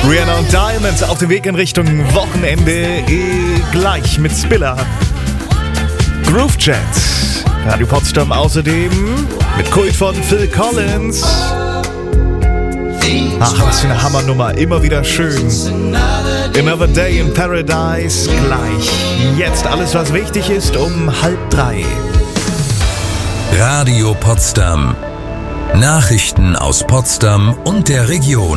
Rihanna und Diamonds auf dem Weg in Richtung Wochenende, gleich mit Spiller. Groove Jet. Radio Potsdam außerdem mit Kult von Phil Collins. Ach, was für eine Hammernummer, immer wieder schön. Another Day in Paradise, gleich. Jetzt alles, was wichtig ist, um 2:30. Radio Potsdam. Nachrichten aus Potsdam und der Region.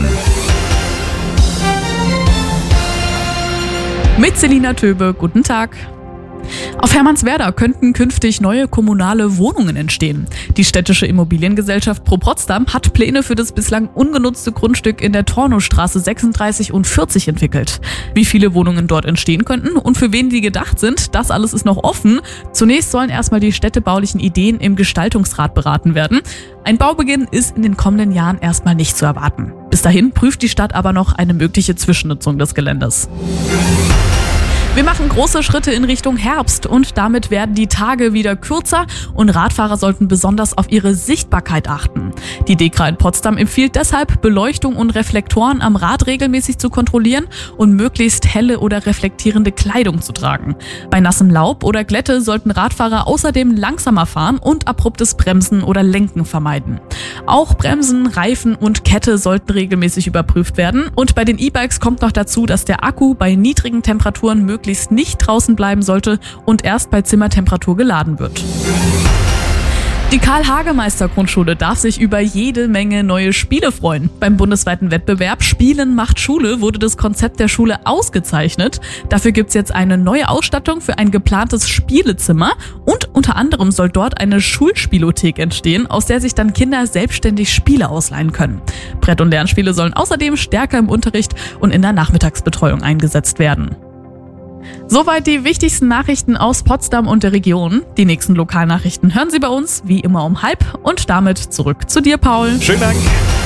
Mit Selina Töbe, guten Tag. Auf Hermannswerda könnten künftig neue kommunale Wohnungen entstehen. Die städtische Immobiliengesellschaft Pro Potsdam hat Pläne für das bislang ungenutzte Grundstück in der Tornowstraße 36 und 40 entwickelt. Wie viele Wohnungen dort entstehen könnten und für wen die gedacht sind, das alles ist noch offen. Zunächst sollen erstmal die städtebaulichen Ideen im Gestaltungsrat beraten werden. Ein Baubeginn ist in den kommenden Jahren erstmal nicht zu erwarten. Bis dahin prüft die Stadt aber noch eine mögliche Zwischennutzung des Geländes. Wir machen große Schritte in Richtung Herbst und damit werden die Tage wieder kürzer und Radfahrer sollten besonders auf ihre Sichtbarkeit achten. Die DEKRA in Potsdam empfiehlt deshalb, Beleuchtung und Reflektoren am Rad regelmäßig zu kontrollieren und möglichst helle oder reflektierende Kleidung zu tragen. Bei nassem Laub oder Glätte sollten Radfahrer außerdem langsamer fahren und abruptes Bremsen oder Lenken vermeiden. Auch Bremsen, Reifen und Kette sollten regelmäßig überprüft werden und bei den E-Bikes kommt noch dazu, dass der Akku bei niedrigen Temperaturen möglichst nicht draußen bleiben sollte und erst bei Zimmertemperatur geladen wird. Die Karl-Hagemeister-Grundschule darf sich über jede Menge neue Spiele freuen. Beim bundesweiten Wettbewerb Spielen macht Schule wurde das Konzept der Schule ausgezeichnet. Dafür gibt's jetzt eine neue Ausstattung für ein geplantes Spielezimmer und unter anderem soll dort eine Schulspielothek entstehen, aus der sich dann Kinder selbstständig Spiele ausleihen können. Brett- und Lernspiele sollen außerdem stärker im Unterricht und in der Nachmittagsbetreuung eingesetzt werden. Soweit die wichtigsten Nachrichten aus Potsdam und der Region. Die nächsten Lokalnachrichten hören Sie bei uns, wie immer um 12:30 und damit zurück zu dir, Paul. Schönen Dank.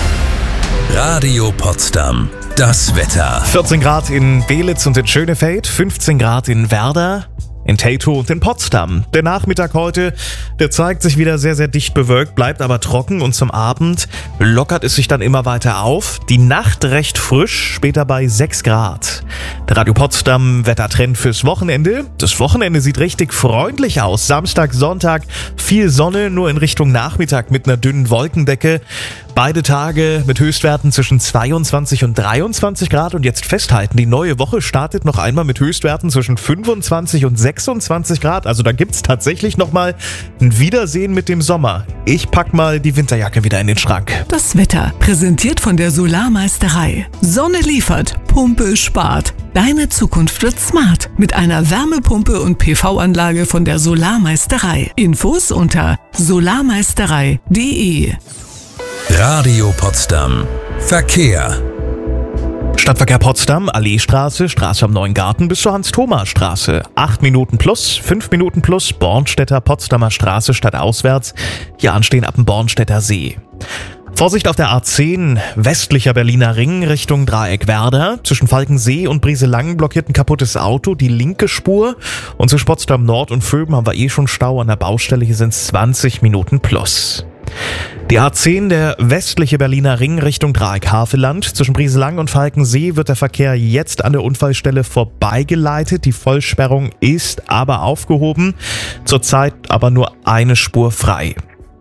Radio Potsdam. Das Wetter. 14 Grad in Belitz und in Schönefeld, 15 Grad in Werder, in Teltow und in Potsdam. Der Nachmittag heute, der zeigt sich wieder sehr, sehr dicht bewölkt, bleibt aber trocken und zum Abend lockert es sich dann immer weiter auf. Die Nacht recht frisch, später bei 6 Grad. Der Radio Potsdam Wettertrend fürs Wochenende. Das Wochenende sieht richtig freundlich aus. Samstag, Sonntag, viel Sonne, nur in Richtung Nachmittag mit einer dünnen Wolkendecke. Beide Tage mit Höchstwerten zwischen 22 und 23 Grad und jetzt festhalten, die neue Woche startet noch einmal mit Höchstwerten zwischen 25 und 26 Grad. Also da gibt's tatsächlich nochmal ein Wiedersehen mit dem Sommer. Ich pack mal die Winterjacke wieder in den Schrank. Das Wetter, präsentiert von der Solarmeisterei. Sonne liefert, Pumpe spart. Deine Zukunft wird smart mit einer Wärmepumpe und PV-Anlage von der Solarmeisterei. Infos unter solarmeisterei.de. Radio Potsdam. Verkehr. Stadtverkehr Potsdam, Alleestraße, Straße am Neuen Garten bis zur Hans-Thoma-Straße. 8 Minuten plus, 5 Minuten plus, Bornstedter Potsdamer Straße stadtauswärts. Hier anstehen ab dem Bornstedter See. Vorsicht auf der A10, westlicher Berliner Ring Richtung Dreieck Werder. Zwischen Falkensee und Brieselang blockiert ein kaputtes Auto die linke Spur. Und zwischen Potsdam Nord und Vöben haben wir schon Stau an der Baustelle. Hier sind 20 Minuten plus. Die A10, der westliche Berliner Ring Richtung Dreieck-Havelland. Zwischen Brieselang und Falkensee wird der Verkehr jetzt an der Unfallstelle vorbeigeleitet. Die Vollsperrung ist aber aufgehoben. Zurzeit aber nur eine Spur frei.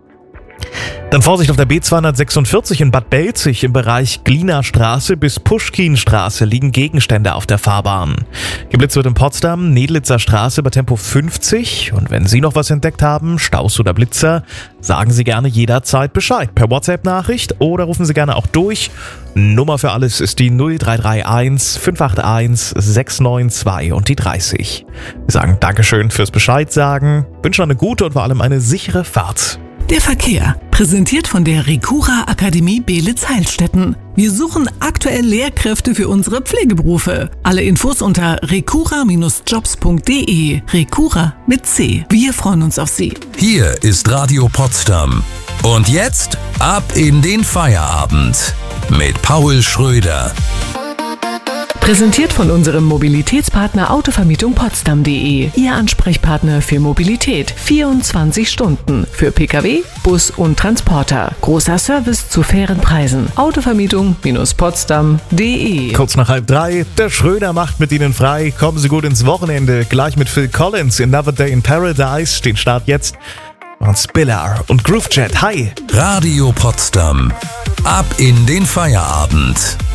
Dann Vorsicht auf der B246 in Bad Belzig im Bereich Glienerstraße bis Puschkinstraße liegen Gegenstände auf der Fahrbahn. Geblitzt wird in Potsdam, Nedlitzer Straße bei Tempo 50. Und wenn Sie noch was entdeckt haben, Staus oder Blitzer, sagen Sie gerne jederzeit Bescheid. Per WhatsApp-Nachricht oder rufen Sie gerne auch durch. Nummer für alles ist die 0331 581 692 und die 30. Wir sagen Dankeschön fürs Bescheid sagen, wünschen eine gute und vor allem eine sichere Fahrt. Der Verkehr, präsentiert von der Recura Akademie Belitz-Heilstätten. Wir suchen aktuell Lehrkräfte für unsere Pflegeberufe. Alle Infos unter recura-jobs.de. Recura mit C. Wir freuen uns auf Sie. Hier ist Radio Potsdam. Und jetzt ab in den Feierabend mit Paul Schröder. Präsentiert von unserem Mobilitätspartner Autovermietung Potsdam.de. Ihr Ansprechpartner für Mobilität. 24 Stunden. Für Pkw, Bus und Transporter. Großer Service zu fairen Preisen. Autovermietung-potsdam.de. Kurz nach 2:30, der Schröder macht mit Ihnen frei. Kommen Sie gut ins Wochenende. Gleich mit Phil Collins in Another Day in Paradise. Den Start jetzt. Und Spiller und Groovejet. Hi. Radio Potsdam. Ab in den Feierabend.